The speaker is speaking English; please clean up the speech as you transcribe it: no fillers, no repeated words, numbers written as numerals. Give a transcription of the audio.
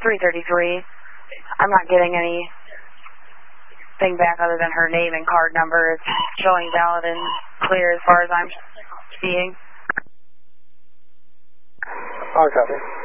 333. I'm not getting anything back other than her name and card number. It's showing valid and clear as far as I'm seeing. I'll copy.